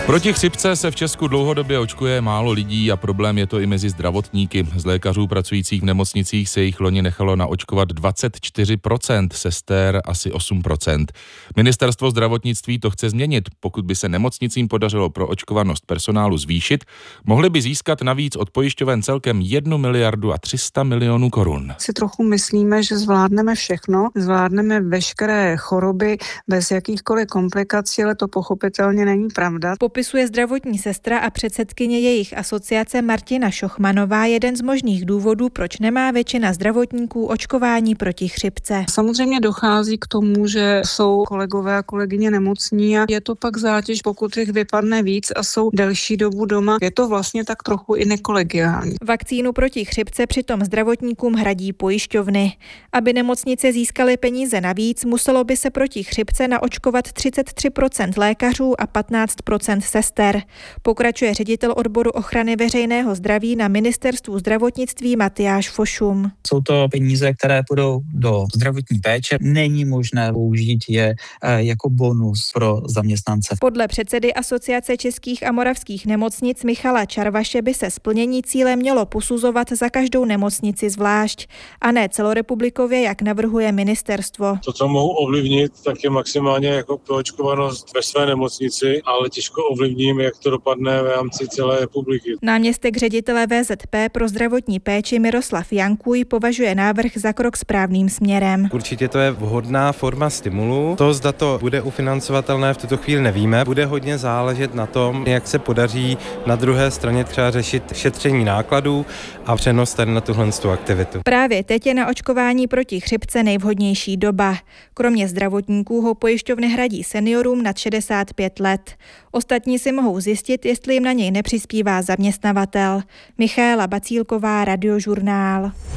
Proti chřipce se v Česku dlouhodobě očkuje málo lidí a problém je to i mezi zdravotníky. Z lékařů pracujících v nemocnicích se jich loni nechalo naočkovat 24%, sester asi 8%. Ministerstvo zdravotnictví to chce změnit. Pokud by se nemocnicím podařilo proočkovanost personálu zvýšit, mohli by získat navíc od pojišťoven celkem 1 miliardu a 300 milionů korun. Si trochu myslíme, že zvládneme všechno, zvládneme veškeré choroby bez jakýchkoliv komplikací, ale to pochopitelně není pravda. Popisuje zdravotní sestra a předsedkyně jejich asociace Martina Šochmanová jeden z možných důvodů, proč nemá většina zdravotníků očkování proti chřipce. Samozřejmě dochází k tomu, že jsou kolegové a kolegyně nemocní a je to pak zátěž, pokud jich vypadne víc a jsou delší dobu doma. Je to vlastně tak trochu i nekolegiální. Vakcínu proti chřipce přitom zdravotníkům hradí pojišťovny. Aby nemocnice získaly peníze navíc, muselo by se proti chřipce naočkovat 33% lékařů a 15% sester. Pokračuje ředitel odboru ochrany veřejného zdraví na Ministerstvu zdravotnictví Matyáš Fošum. Jsou to peníze, které půjdou do zdravotní péče. Není možné použít je jako bonus pro zaměstnance. Podle předsedy Asociace českých a moravských nemocnic Michala Čarvaše by se splnění cíle mělo posuzovat za každou nemocnici zvlášť a ne celorepublikově, jak navrhuje ministerstvo. To, co mohu ovlivnit, tak je maximálně jako proočkovanost ve své nemocnici, ale těžko ovlivním, jak to dopadne v rámci celé republiky. Náměstek ředitele VZP pro zdravotní péči Miroslav Jankuj považuje návrh za krok správným směrem. Určitě to je vhodná forma stimulu. To, zda to bude ufinancovatelné, v tuto chvíli nevíme. Bude hodně záležet na tom, jak se podaří na druhé straně třeba řešit šetření nákladů a přenos tady na tuhle aktivitu. Právě teď je na očkování proti chřipce nejvhodnější doba. Kromě zdravotníků ho pojišťovny hradí seniorům nad 65 let. Ostatní si mohou zjistit, jestli jim na něj nepřispívá zaměstnavatel. Michaela Bacílková, Radiožurnál.